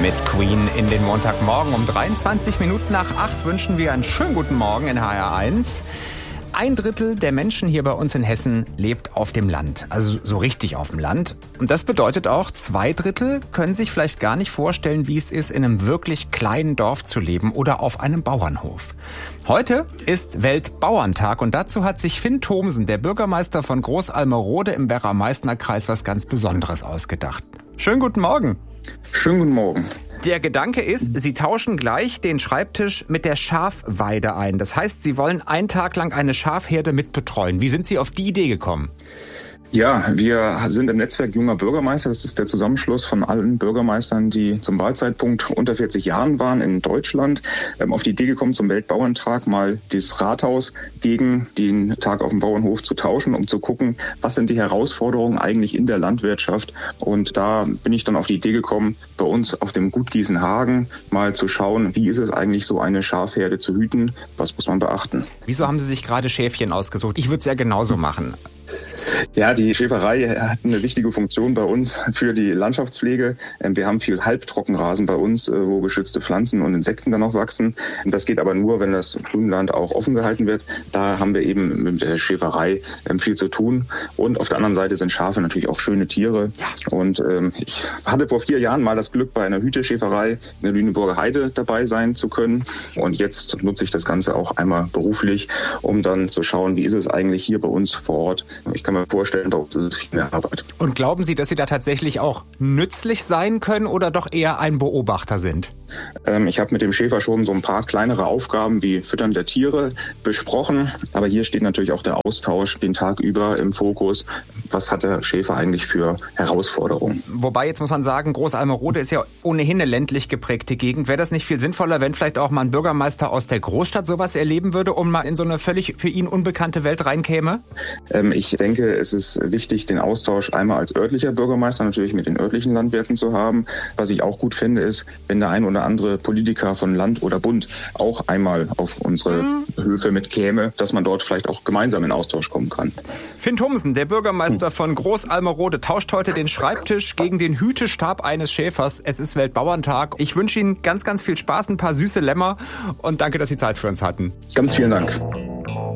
Mit Queen in den Montagmorgen um 23 Minuten nach 8 wünschen wir einen schönen guten Morgen in HR1. 1/3 der Menschen hier bei uns in Hessen lebt auf dem Land, also so richtig auf dem Land. Und das bedeutet auch, 2/3 können sich vielleicht gar nicht vorstellen, wie es ist, in einem wirklich kleinen Dorf zu leben oder auf einem Bauernhof. Heute ist Weltbauerntag und dazu hat sich Finn Thomsen, der Bürgermeister von Großalmerode im Werra-Meißner-Kreis, was ganz Besonderes ausgedacht. Schönen guten Morgen. Schönen guten Morgen. Der Gedanke ist, Sie tauschen gleich den Schreibtisch mit der Schafweide ein. Das heißt, Sie wollen einen Tag lang eine Schafherde mitbetreuen. Wie sind Sie auf die Idee gekommen? Ja, wir sind im Netzwerk Junger Bürgermeister. Das ist der Zusammenschluss von allen Bürgermeistern, die zum Wahlzeitpunkt unter 40 Jahren waren in Deutschland. Auf die Idee gekommen, zum Weltbauerntag mal das Rathaus gegen den Tag auf dem Bauernhof zu tauschen, um zu gucken, was sind die Herausforderungen eigentlich in der Landwirtschaft. Und da bin ich dann auf die Idee gekommen, bei uns auf dem Gut Gießenhagen mal zu schauen, wie ist es eigentlich, so eine Schafherde zu hüten, was muss man beachten. Wieso haben Sie sich gerade Schäfchen ausgesucht? Ich würde es ja genauso machen. Ja, die Schäferei hat eine wichtige Funktion bei uns für die Landschaftspflege. Wir haben viel Halbtrockenrasen bei uns, wo geschützte Pflanzen und Insekten dann auch wachsen. Das geht aber nur, wenn das Grünland auch offen gehalten wird. Da haben wir eben mit der Schäferei viel zu tun. Und auf der anderen Seite sind Schafe natürlich auch schöne Tiere. Und ich hatte vor 4 Jahren mal das Glück, bei einer Hüteschäferei in der Lüneburger Heide dabei sein zu können. Und jetzt nutze ich das Ganze auch einmal beruflich, um dann zu schauen, wie ist es eigentlich hier bei uns vor Ort. Ich kann mir vorstellen, bei uns ist es viel mehr Arbeit. Und glauben Sie, dass Sie da tatsächlich auch nützlich sein können oder doch eher ein Beobachter sind? Ich habe mit dem Schäfer schon so ein paar kleinere Aufgaben wie Füttern der Tiere besprochen. Aber hier steht natürlich auch der Austausch den Tag über im Fokus. Was hat der Schäfer eigentlich für Herausforderungen? Wobei, jetzt muss man sagen, Großalmerode ist ja ohnehin eine ländlich geprägte Gegend. Wäre das nicht viel sinnvoller, wenn vielleicht auch mal ein Bürgermeister aus der Großstadt sowas erleben würde und mal in so eine völlig für ihn unbekannte Welt reinkäme? Ich denke, es ist wichtig, den Austausch einmal als örtlicher Bürgermeister natürlich mit den örtlichen Landwirten zu haben. Was ich auch gut finde, ist, wenn der ein oder andere Politiker von Land oder Bund auch einmal auf unsere Höfe mitkäme, dass man dort vielleicht auch gemeinsam in Austausch kommen kann. Finn Thomsen, der Bürgermeister von Großalmerode, tauscht heute den Schreibtisch gegen den Hütestab eines Schäfers. Es ist Weltbauerntag. Ich wünsche Ihnen ganz, ganz viel Spaß, ein paar süße Lämmer und danke, dass Sie Zeit für uns hatten. Ganz vielen Dank.